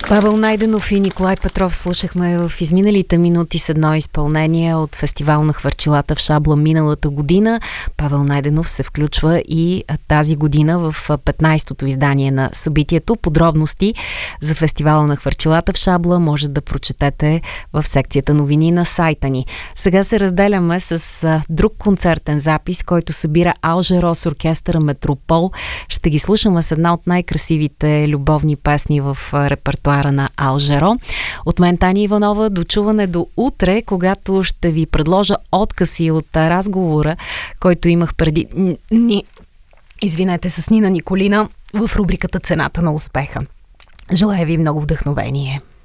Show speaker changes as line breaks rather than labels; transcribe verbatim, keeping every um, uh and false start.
Павел Найденов и Николай Петров слушахме в изминалите минути с едно изпълнение от фестивал на хвърчилата в Шабла миналата година. Павел Найденов се включва и тази година в петнайсетото издание на събитието. Подробности за фестивала на хвърчилата в Шабла може да прочетете в секцията новини на сайта ни. Сега се разделяме с друг концертен запис, който събира Алжеро с оркестъра Метропол. Ще ги слушаме с една от най-красивите любовни песни в репертуара на Алжеро. От мен Таня Иванова, дочуване до утре, когато ще ви предложа откъси от разговора, който имах преди ни, извинете, с Нина Николина в рубриката "Цената на успеха". Желая ви много вдъхновение.